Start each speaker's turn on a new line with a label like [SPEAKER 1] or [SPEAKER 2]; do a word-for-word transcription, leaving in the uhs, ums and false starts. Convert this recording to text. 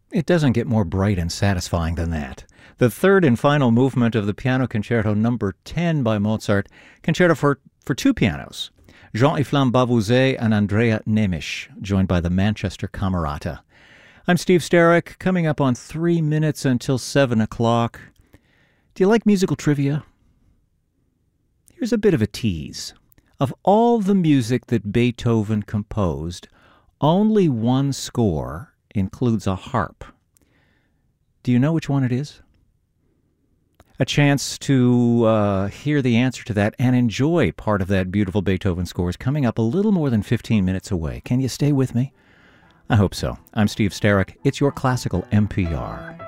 [SPEAKER 1] It doesn't get more bright and satisfying than that. The third and final movement of the Piano Concerto number ten by Mozart, concerto for, for two pianos, Jean-Yves Bavouzet and Andrea Nemisch, joined by the Manchester Camerata. I'm Steve Starrick, coming up on three minutes until seven o'clock. Do you like musical trivia? Here's a bit of a tease. Of all the music that Beethoven composed, only one score includes a harp. Do you know which one it is? A chance to uh, hear the answer to that and enjoy part of that beautiful Beethoven score is coming up a little more than fifteen minutes away. Can you stay with me? I hope so. I'm Steve Starrick. It's your Classical N P R.